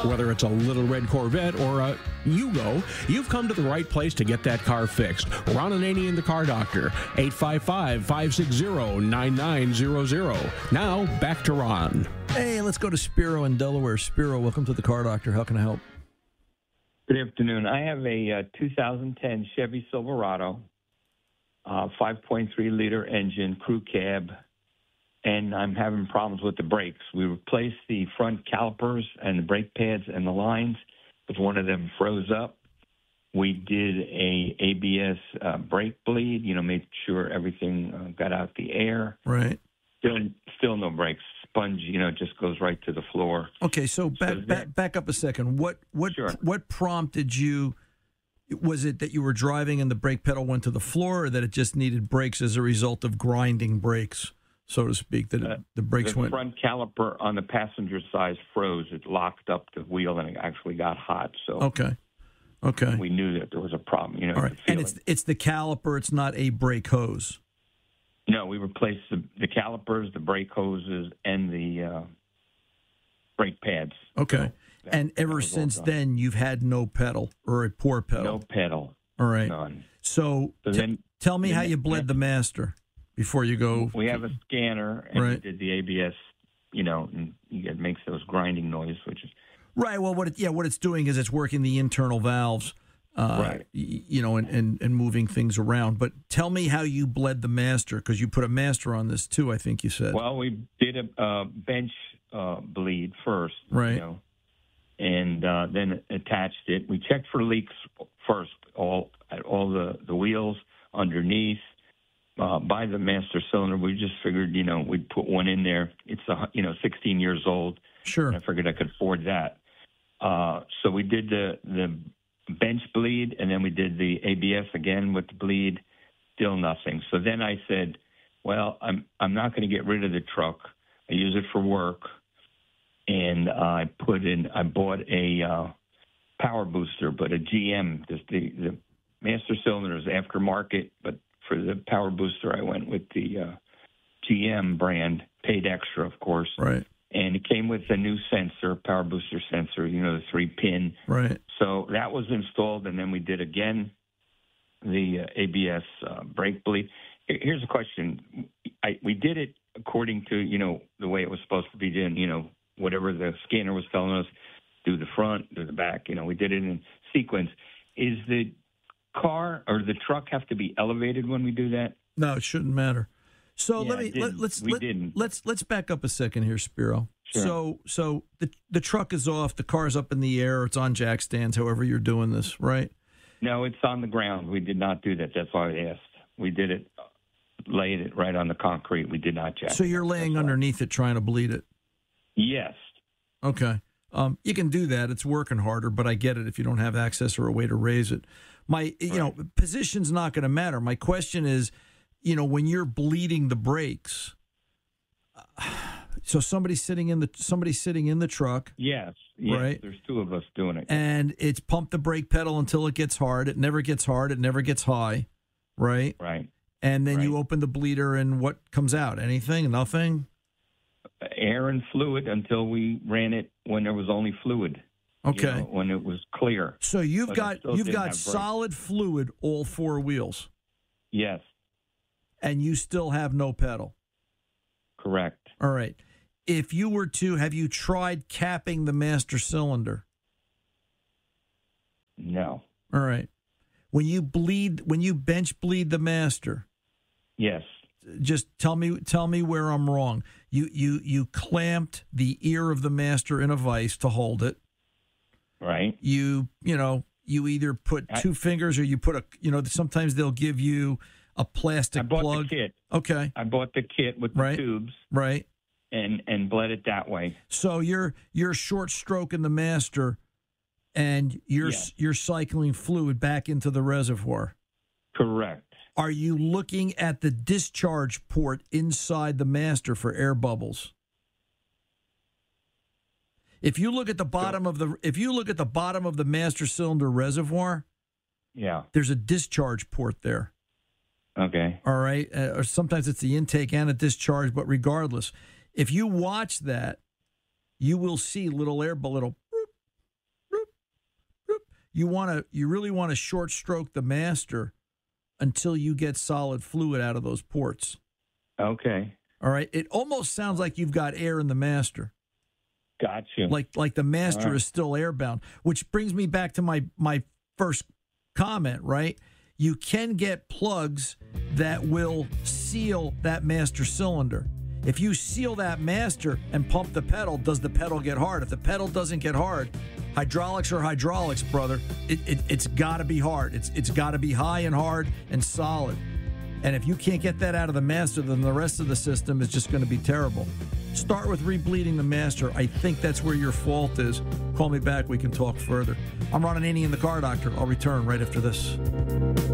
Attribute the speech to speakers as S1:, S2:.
S1: Whether it's a little red Corvette or a Yugo, you've come to the right place to get that car fixed. Ron Ananian and the Car Doctor, 855-560-9900. Now, back to Ron.
S2: Hey, let's go to Spiro in Delaware. Spiro, welcome to the Car Doctor. How can I help?
S3: Good afternoon. I have a 2010 Chevy Silverado, 5.3-liter engine, crew cab, and I'm having problems with the brakes. We replaced the front calipers and the brake pads and the lines because one of them froze up. We did a ABS brake bleed, made sure everything got out the air.
S2: Right.
S3: Still no brakes. Sponge, just goes right to the floor.
S2: Okay, so back up a second.
S3: Sure.
S2: What prompted you? Was it that you were driving and the brake pedal went to the floor, or that it just needed brakes as a result of grinding brakes, so to speak? That the brakes went.
S3: The front caliper on the passenger side froze. It locked up the wheel and it actually got hot. So
S2: okay.
S3: We knew that there was a problem.
S2: All right, and it's the caliper. It's not a brake hose.
S3: No, we replaced the calipers, the brake hoses, and the brake pads.
S2: Okay. So and ever since then, you've had no pedal or a poor pedal?
S3: No pedal.
S2: All right.
S3: None.
S2: So tell me how you bled the master before you go.
S3: We have a scanner, and
S2: right.
S3: we did the ABS, and it makes those grinding noise, which is...
S2: Right. Well, what it's doing is it's working the internal valves.
S3: Right.
S2: And moving things around. But tell me how you bled the master, because you put a master on this too, I think you said.
S3: Well, we did a bench bleed first,
S2: right?
S3: And then attached it. We checked for leaks first, all the wheels underneath by the master cylinder. We just figured, we'd put one in there. It's 16 years old.
S2: Sure.
S3: And I figured I could afford that. So we did the bench bleed, and then we did the ABS again with the bleed. Still nothing. So then I said, well, I'm not going to get rid of the truck. I use it for work, and I bought a power booster, but a GM. The master cylinder is aftermarket, but for the power booster, I went with the GM brand. Paid extra, of course.
S2: Right.
S3: And it came with a new sensor, power booster sensor, the 3-pin.
S2: Right.
S3: So that was installed, and then we did again the ABS brake bleed. Here's a question. We did it according to, the way it was supposed to be done, whatever the scanner was telling us, do the front, do the back. We did it in sequence. Is the car or the truck have to be elevated when we do that?
S2: No, it shouldn't matter. So
S3: yeah,
S2: let's back up a second here, Spiro.
S3: Sure.
S2: So the truck is off, the car's up in the air, it's on jack stands, however you're doing this, right?
S3: No, it's on the ground. We did not do that. That's why I asked. We did it, laid it right on the concrete. We did not jack.
S2: So you're laying underneath it trying to bleed it?
S3: Yes.
S2: Okay. You can do that. It's working harder, but I get it if you don't have access or a way to raise it. Position's not going to matter. My question is, when you're bleeding the brakes, so somebody's sitting in the truck.
S3: Yes.
S2: Right.
S3: There's two of us doing it.
S2: And it's pump the brake pedal until it gets hard. It never gets hard. It never gets high. Right.
S3: Right.
S2: And then you open the bleeder, and what comes out? Anything? Nothing?
S3: Air and fluid until we ran it when there was only fluid.
S2: Okay.
S3: When it was clear.
S2: So you've got solid fluid all four wheels.
S3: Yes.
S2: And you still have no pedal.
S3: Correct.
S2: All right. If you were to, have you tried capping the master cylinder?
S3: No.
S2: All right. When you bench bleed the master.
S3: Yes.
S2: Just tell me where I'm wrong. You clamped the ear of the master in a vise to hold it.
S3: Right.
S2: You either put two fingers, or you put sometimes they'll give you a plastic plug.
S3: I bought the kit.
S2: Okay.
S3: I bought the kit with the tubes.
S2: Right.
S3: And bled it that way.
S2: So you're short stroking the master, and you're cycling fluid back into the reservoir.
S3: Correct.
S2: Are you looking at the discharge port inside the master for air bubbles? If you look at the bottom of the master cylinder reservoir, there's a discharge port there.
S3: Okay.
S2: All right. Or sometimes it's the intake and a discharge, but regardless, if you watch that, you will see little air bubble, you really want to short stroke the master until you get solid fluid out of those ports.
S3: Okay.
S2: All right. It almost sounds like you've got air in the master.
S3: Got you.
S2: Like the master
S3: Right.
S2: is still airbound, which brings me back to my first comment, right? You can get plugs that will seal that master cylinder. If you seal that master and pump the pedal, does the pedal get hard? If the pedal doesn't get hard, hydraulics are hydraulics, brother. It's got to be hard. It's got to be high and hard and solid. And if you can't get that out of the master, then the rest of the system is just going to be terrible. Start with rebleeding the master. I think that's where your fault is. Call me back. We can talk further. I'm Ron Ananian, the Car Doctor. I'll return right after this.